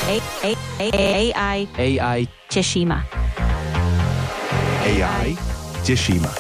AI teší ma. AI teší ma.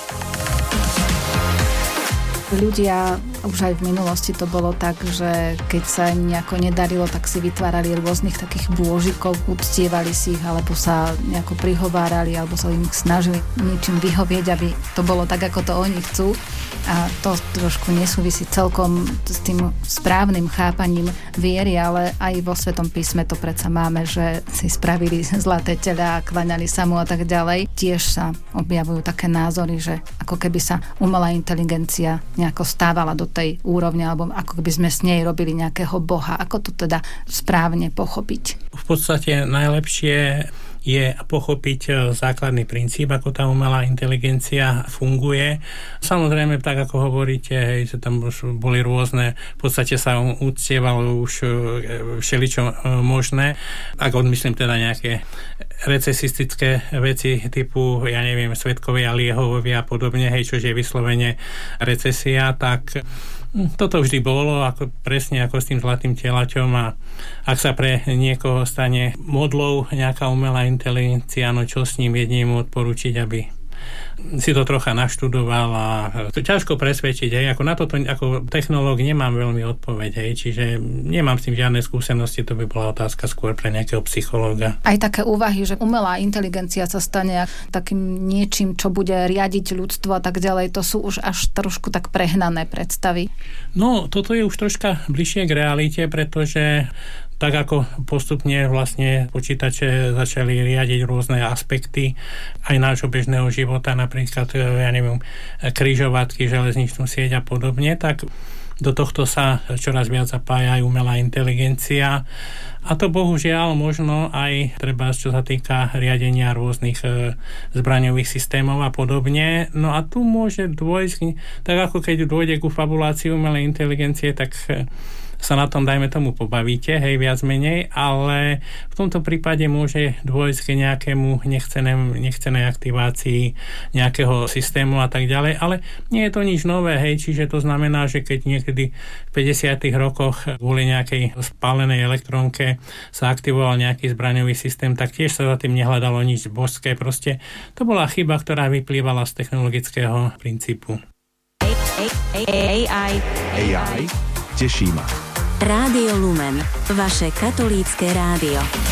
Ľudia, už aj v minulosti to bolo tak, že keď sa im nejako nedarilo, tak si vytvárali rôznych takých bôžikov, uctievali si ich, alebo sa nejako prihovárali, alebo sa im snažili niečím vyhovieť, aby to bolo tak, ako to oni chcú. A to trošku nesúvisí celkom s tým správnym chápaním viery, ale aj vo Svetom písme to predsa máme, že si spravili zlaté tela a klaňali sa mu a tak ďalej. Tiež sa objavujú také názory, že ako keby sa umelá inteligencia nejako stávala do tej úrovne, alebo ako keby sme s nej robili nejakého boha. Ako to teda správne pochopiť? V podstate najlepšie je pochopiť základný princíp, ako tá umelá inteligencia funguje. Samozrejme, tak ako hovoríte, hej, že tam už boli rôzne, v podstate sa uctievalo už všeličo možné. Ak odmyslím teda nejaké recesistické veci typu, ja neviem, svedkovia Jehovovia a podobne, hej, čo je vyslovene recesia, tak toto vždy bolo presne ako s tým zlatým telaťom, a ak sa pre niekoho stane modlou nejaká umelá inteligencia, no čo s ním jedným odporúčiť, aby si to trocha naštudoval, a to ťažko presvedčiť, hej, ako na toto ako technológ nemám veľmi odpoveď, hej, čiže nemám s tým žiadne skúsenosti, to by bola otázka skôr pre nejakého psychológa. Aj také úvahy, že umelá inteligencia sa stane takým niečím, čo bude riadiť ľudstvo a tak ďalej, to sú už až trošku tak prehnané predstavy. No, toto je už troška bližšie k realite, pretože tak ako postupne vlastne počítače začali riadiť rôzne aspekty aj nášho bežného života, napríklad, ja neviem, križovatky, železničnú sieť a podobne, tak do tohto sa čoraz viac zapája aj umelá inteligencia. A to bohužiaľ možno aj treba, čo sa týka riadenia rôznych zbraňových systémov a podobne. No a tu môže dôjsť, tak ako keď dôjde ku fabulácii umelej inteligencie, tak sa na tom, dajme tomu, pobavíte, hej, viac menej, ale v tomto prípade môže dôjsť k nejakému nechcenej aktivácii nejakého systému a tak ďalej, ale nie je to nič nové, hej, čiže to znamená, že keď niekedy v 50. rokoch kvôli nejakej spálenej elektrónke sa aktivoval nejaký zbraňový systém, tak tiež sa za tým nehľadalo nič božské, proste to bola chyba, ktorá vyplývala z technologického princípu. AI teší ma. Rádio Lumen, vaše katolícke rádio.